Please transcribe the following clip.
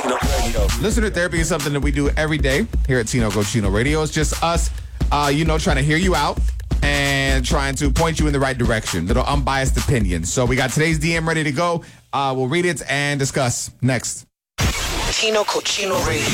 Cochino Radio. Listener therapy is something that we do every day here at Tino Cochino Radio. It's just us, trying to hear you out and trying to point you in the right direction. Little unbiased opinion. So we got today's DM ready to go. We'll read it and discuss next. Tino Cochino Radio.